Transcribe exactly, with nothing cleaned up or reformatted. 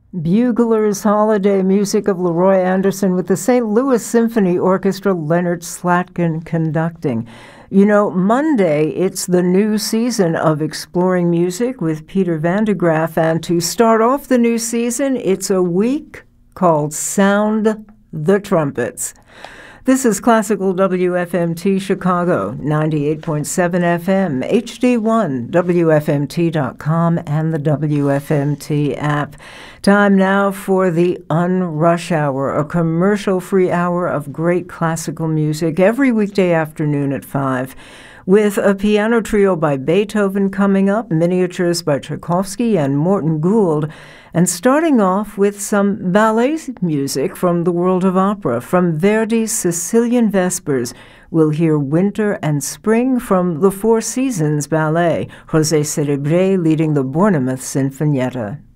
Bugler's Holiday, music of Leroy Anderson with the Saint Louis Symphony Orchestra, Leonard Slatkin conducting. You know, Monday, it's the new season of Exploring Music with Peter Van de Graaff, and to start off the new season, it's a week called Sound the Trumpets. This is Classical W F M T Chicago, ninety-eight point seven F M, H D one, W F M T dot com, and the W F M T app. Time now for the Unrush Hour, a commercial-free hour of great classical music every weekday afternoon at five. With a piano trio by Beethoven coming up, miniatures by Tchaikovsky and Morton Gould, and starting off with some ballet music from the world of opera. From Verdi's Sicilian Vespers, we'll hear Winter and Spring from the Four Seasons Ballet, José Cerebre leading the Bournemouth Sinfonietta.